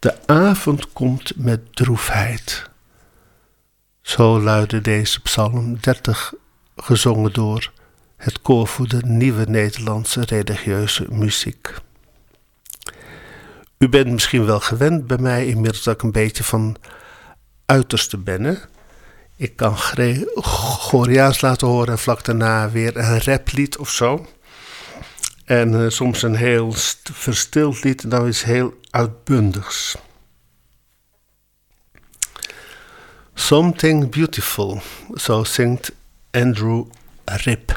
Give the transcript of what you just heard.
De avond komt met droefheid. Zo luidde deze psalm 30, gezongen door het koor voor de Nieuwe Nederlandse Religieuze Muziek. U bent misschien wel gewend bij mij inmiddels dat ik een beetje van uiterste ben. Hè? Ik kan Gregoriaans laten horen en vlak daarna weer een raplied of zo. En soms een heel verstild lied en dan iets heel uitbundigs. Something Beautiful, zo zingt Andrew Ripp.